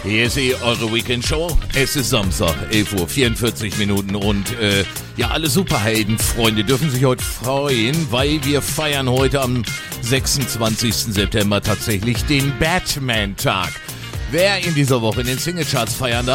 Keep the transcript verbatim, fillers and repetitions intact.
Hier ist eh eure Weekend-Show. Es ist Samstag, elf Uhr vierundvierzig Minuten und äh, ja, alle Superhelden-Freunde dürfen sich heute freuen, weil wir feiern heute am sechsundzwanzigsten September tatsächlich den Batman-Tag. Wer in dieser Woche in den Singlecharts feiern darf,